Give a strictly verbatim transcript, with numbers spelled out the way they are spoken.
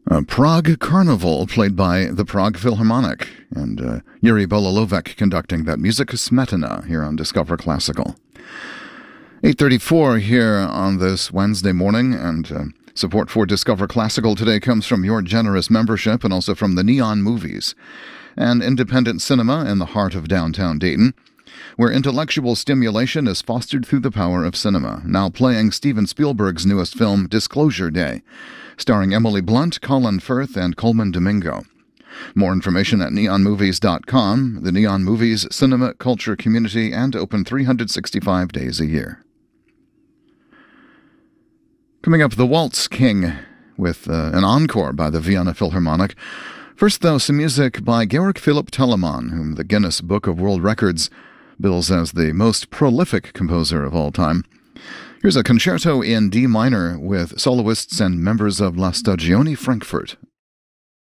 A Prague Carnival played by the Prague Philharmonic, and uh, Yuri Bololovek conducting that music Smetana here on Discover Classical. eight thirty-four here on this Wednesday morning, and uh, support for Discover Classical today comes from your generous membership and also from the Neon Movies, an independent cinema in the heart of downtown Dayton, where intellectual stimulation is fostered through the power of cinema, now playing Steven Spielberg's newest film, Disclosure Day, starring Emily Blunt, Colin Firth, and Coleman Domingo. More information at neon movies dot com, the Neon Movies cinema culture community, and open three hundred sixty-five days a year. Coming up, The Waltz King, with uh, an encore by the Vienna Philharmonic. First, though, some music by Georg Philipp Telemann, whom the Guinness Book of World Records bills as the most prolific composer of all time. Here's a concerto in D minor with soloists and members of La Stagione Frankfurt